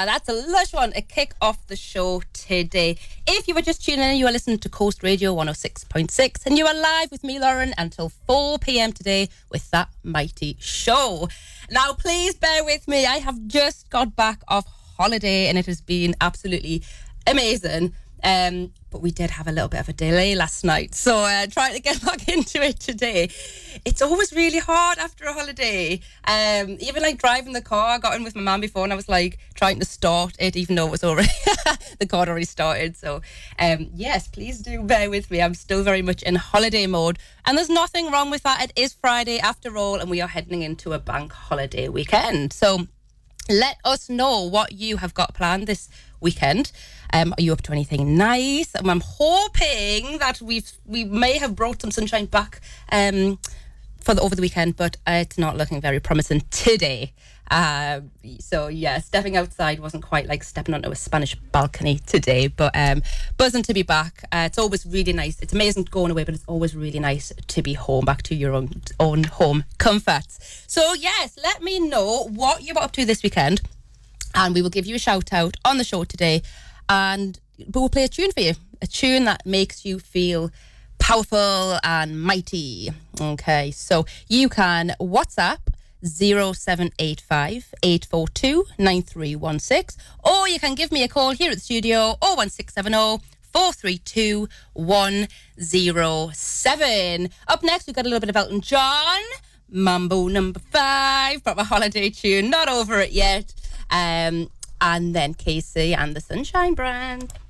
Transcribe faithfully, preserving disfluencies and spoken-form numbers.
That's a lush one to kick off the show today. If you were just tuning in, you are listening to Coast Radio one oh six point six, and you are live with me, Lauren, until four p.m. today with That Mighty Show. Now, please bear with me. I have just got back off holiday, and it has been absolutely amazing. Um, but we did have a little bit of a delay last night, so uh, trying to get back into it today. It's always really hard after a holiday. Um, even like driving the car, I got in with my mum before, and I was like trying to start it, even though it was already the car already started. So, um, yes, please do bear with me. I'm still very much in holiday mode, and there's nothing wrong with that. It is Friday after all, and we are heading into a bank holiday weekend. So, let us know what you have got planned this weekend. Um, are you up to anything nice? Um, I'm hoping that we've we may have brought some sunshine back um, for the over the weekend, but uh, it's not looking very promising today. Uh, so yeah, stepping outside wasn't quite like stepping onto a Spanish balcony today, but um, buzzing to be back. Uh, it's always really nice. It's amazing going away, but it's always really nice to be home, back to your own own home comforts. So yes, let me know what you're up to this weekend, and we will give you a shout out on the show today. And we'll play a tune for you, a tune that makes you feel powerful and mighty. Okay, so you can WhatsApp zero seven eight five, eight four two, nine three one six, or you can give me a call here at the studio oh one six seven oh, four three two, one oh seven. Up next, we've got a little bit of Elton John, Mambo number five, proper holiday tune, not over it yet. Um... And then Casey and the Sunshine Brand.